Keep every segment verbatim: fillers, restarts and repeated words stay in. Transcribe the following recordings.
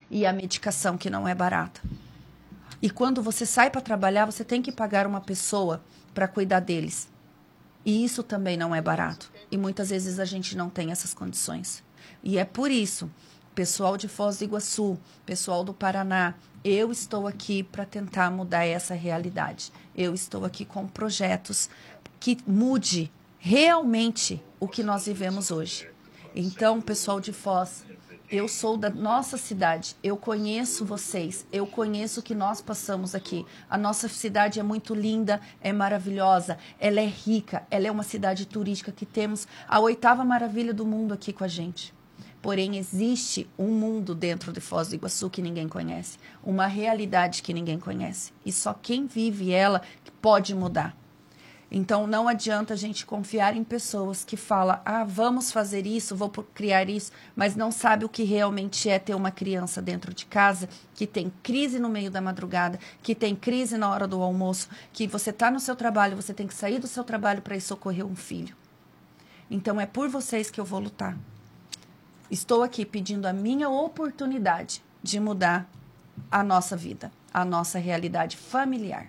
e a medicação que não é barata. E quando você sai para trabalhar, você tem que pagar uma pessoa para cuidar deles. E isso também não é barato. E muitas vezes a gente não tem essas condições. E é por isso, pessoal de Foz do Iguaçu, pessoal do Paraná, eu estou aqui para tentar mudar essa realidade. Eu estou aqui com projetos que mude realmente o que nós vivemos hoje. Então, pessoal de Foz, eu sou da nossa cidade, eu conheço vocês, eu conheço o que nós passamos aqui. A nossa cidade é muito linda, é maravilhosa, ela é rica, ela é uma cidade turística que temos a oitava maravilha do mundo aqui com a gente. Porém, existe um mundo dentro de Foz do Iguaçu que ninguém conhece, uma realidade que ninguém conhece. E só quem vive ela pode mudar. Então, não adianta a gente confiar em pessoas que falam, ah, vamos fazer isso, vou criar isso, mas não sabe o que realmente é ter uma criança dentro de casa que tem crise no meio da madrugada, que tem crise na hora do almoço, que você está no seu trabalho, você tem que sair do seu trabalho para ir socorrer um filho. Então, é por vocês que eu vou lutar. Estou aqui pedindo a minha oportunidade de mudar a nossa vida, a nossa realidade familiar.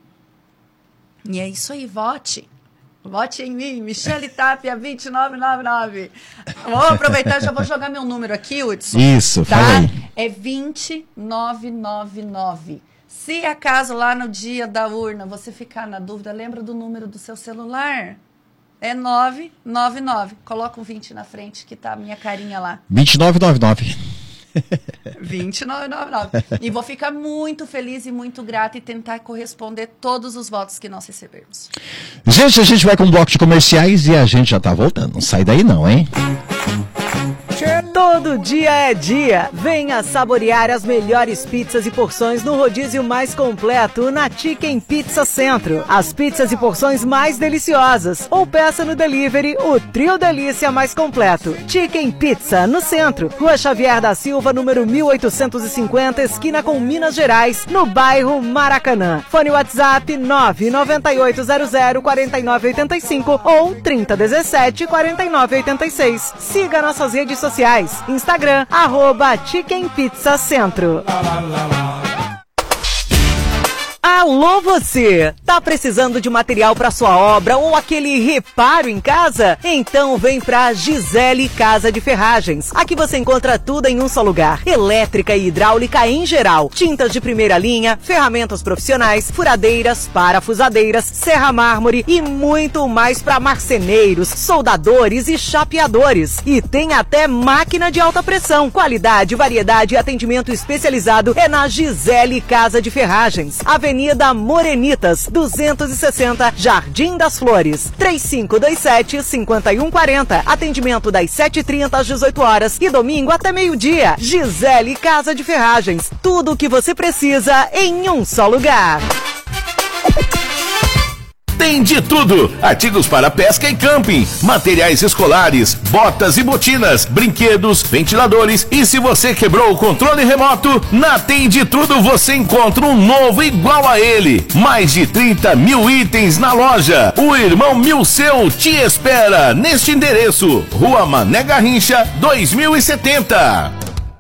E é isso aí, vote. Vote em mim, Michele Tapia vinte e nove noventa e nove. Vou aproveitar e já vou jogar meu número aqui, Hudson. Isso, tá? fala aí. É vinte nove nove nove. Se acaso lá no dia da urna você ficar na dúvida, lembra do número do seu celular? É nove nove nove. Coloca um vinte na frente que tá a minha carinha lá. vinte nove noventa e nove. vinte nove noventa e nove. E vou ficar muito feliz e muito grata e tentar corresponder todos os votos que nós recebemos. Gente, a gente vai com um bloco de comerciais e a gente já tá voltando. Não sai daí não, hein? Todo dia é dia. Venha saborear as melhores pizzas e porções no rodízio mais completo na Chicken Pizza Centro. As pizzas e porções mais deliciosas. Ou peça no delivery o trio delícia mais completo. Chicken Pizza no Centro. Rua Xavier da Silva, número mil oitocentos e cinquenta, esquina com Minas Gerais, no bairro Maracanã. Fone WhatsApp nove nove oito zero zero quatro nove oito cinco ou trinta dezessete quarenta e nove oitenta e seis. Siga nossas redes sociais. Instagram, arroba Chicken Pizza Centro. Alô você! Tá precisando de material para sua obra ou aquele reparo em casa? Então vem pra Gisele Casa de Ferragens. Aqui você encontra tudo em um só lugar. Elétrica e hidráulica em geral. Tintas de primeira linha, ferramentas profissionais, furadeiras, parafusadeiras, serra mármore e muito mais para marceneiros, soldadores e chapeadores. E tem até máquina de alta pressão. Qualidade, variedade e atendimento especializado é na Gisele Casa de Ferragens. Avenida Avenida Morenitas, duzentos e sessenta, Jardim das Flores. três cinco dois sete, cinco um quatro zero. Atendimento das sete e trinta às dezoito horas e domingo até meio-dia. Gisele Casa de Ferragens. Tudo o que você precisa em um só lugar. Tem de tudo, artigos para pesca e camping, materiais escolares, botas e botinas, brinquedos, ventiladores e se você quebrou o controle remoto, na Tem de Tudo você encontra um novo igual a ele. Mais de trinta mil itens na loja. O Irmão Milceu te espera neste endereço, Rua Mané Garrincha, dois mil e setenta.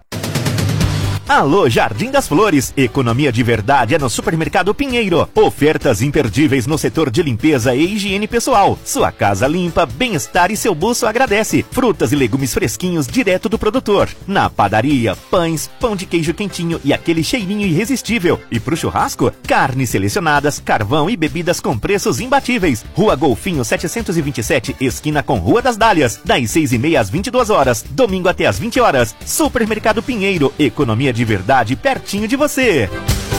Alô, Jardim das Flores. Economia de verdade é no Supermercado Pinheiro. Ofertas imperdíveis no setor de limpeza e higiene pessoal. Sua casa limpa, bem-estar e seu bolso agradece. Frutas e legumes fresquinhos direto do produtor. Na padaria, pães, pão de queijo quentinho e aquele cheirinho irresistível. E pro churrasco, carnes selecionadas, carvão e bebidas com preços imbatíveis. Rua Golfinho setecentos e vinte e sete, esquina com Rua das Dálias. Das seis e meia às vinte e duas horas. Domingo até às vinte horas. Supermercado Pinheiro. Economia de verdade pertinho de você.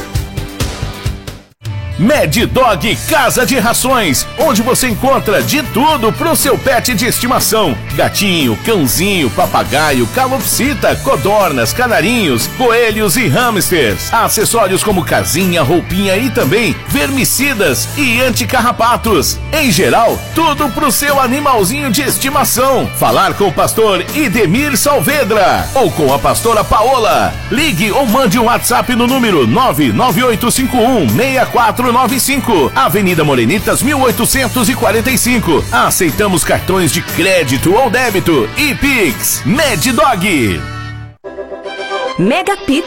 Mad Dog Casa de Rações, onde você encontra de tudo pro seu pet de estimação. Gatinho, cãozinho, papagaio, calopsita, codornas, canarinhos, coelhos e hamsters. Acessórios como casinha, roupinha e também vermicidas e anticarrapatos. Em geral, tudo pro seu animalzinho de estimação. Falar com o pastor Idemir Salvedra ou com a pastora Paola. Ligue ou mande um WhatsApp no número nove nove oito cinco um seis quatro nove cinco, Avenida Morenitas mil oitocentos e quarenta e cinco. Aceitamos cartões de crédito ou débito e Pix. Mad Dog. Mega Pizza